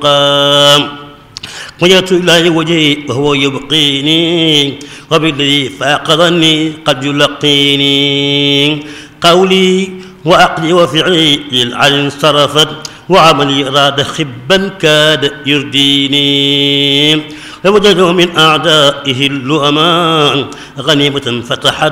يقام وجهت إليه وجهي وهو يبقيني وبالذي فاقظني قد يلقيني قولي وعقلي وفعلي للعلي انصرفت وعملي أراد خبا كاد يرديني ووجده من أعدائه اللؤمان غنيمة فتحت